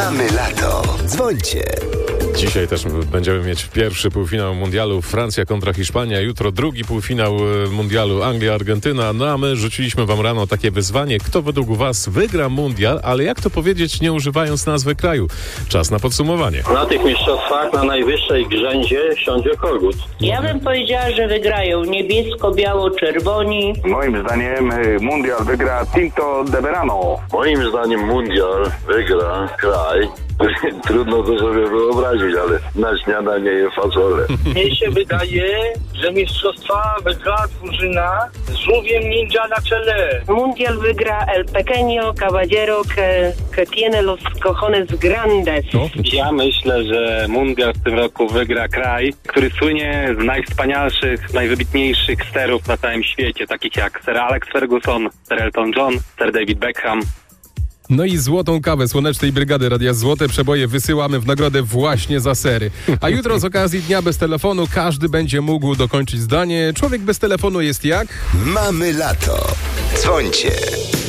Mamy lato. Dzwońcie. Dzisiaj też będziemy mieć pierwszy półfinał mundialu Francja kontra Hiszpania, jutro drugi półfinał mundialu Anglia-Argentyna. No a my rzuciliśmy wam rano takie wyzwanie, kto według was wygra mundial, ale jak to powiedzieć nie używając nazwy kraju? Czas na podsumowanie. Na tych mistrzostwach na najwyższej grzędzie siądzie kogut. Ja bym powiedziała, że wygrają niebiesko-biało-czerwoni. Moim zdaniem mundial wygra Tinto de Verano. Moim zdaniem mundial wygra kraj. Trudno to sobie wyobrazić, ale na śniadanie je fasole. Mnie się wydaje, że mistrzostwa wygra drużyna z żółwiem ninja na czele. Mundial wygra El Pequeño Caballero que tiene los cojones grandes. Ja myślę, że mundial w tym roku wygra kraj, który słynie z najwspanialszych, najwybitniejszych sterów na całym świecie, takich jak Sir Alex Ferguson, Sir Elton John, Sir David Beckham. No i złotą kawę Słonecznej Brygady Radia Złote Przeboje wysyłamy w nagrodę właśnie za sery. A jutro z okazji Dnia Bez Telefonu każdy będzie mógł dokończyć zdanie. Człowiek bez telefonu jest jak? Mamy lato. Dzwońcie.